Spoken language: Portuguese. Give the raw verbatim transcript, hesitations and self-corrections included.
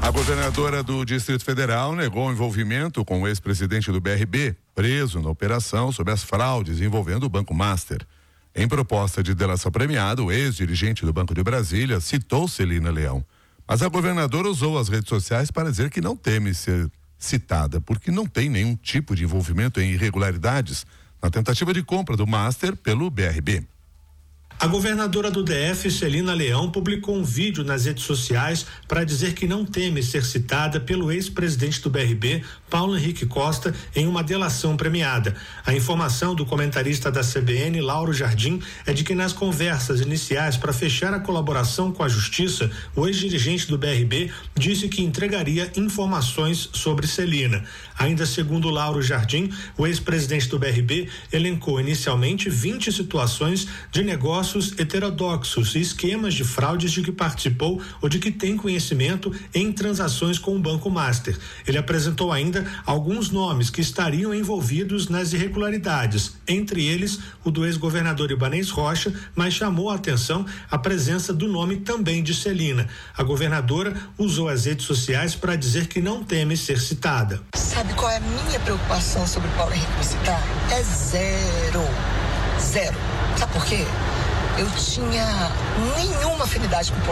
A governadora do Distrito Federal negou o envolvimento com o ex-presidente do B R B, preso na operação sobre as fraudes envolvendo o Banco Master. Em proposta de delação premiada, o ex-dirigente do Banco de Brasília citou Celina Leão. Mas a governadora usou as redes sociais para dizer que não teme ser citada, porque não tem nenhum tipo de envolvimento em irregularidades na tentativa de compra do Master pelo B R B. A governadora do D F, Celina Leão, publicou um vídeo nas redes sociais para dizer que não teme ser citada pelo ex-presidente do B R B, Paulo Henrique Costa, em uma delação premiada. A informação do comentarista da C B N, Lauro Jardim, é de que nas conversas iniciais para fechar a colaboração com a Justiça, o ex-dirigente do B R B disse que entregaria informações sobre Celina. Ainda segundo Lauro Jardim, o ex-presidente do B R B elencou inicialmente vinte situações de negócios heterodoxos e esquemas de fraudes de que participou ou de que tem conhecimento em transações com o Banco Master. Ele apresentou ainda alguns nomes que estariam envolvidos nas irregularidades, entre eles o do ex-governador Ibanez Rocha, mas chamou a atenção a presença do nome também de Celina. A governadora usou as redes sociais para dizer que não teme ser citada. Sabe qual é a minha preocupação sobre o Paulo Henrique me citar? É zero. Zero. Sabe por quê? Eu tinha nenhuma afinidade com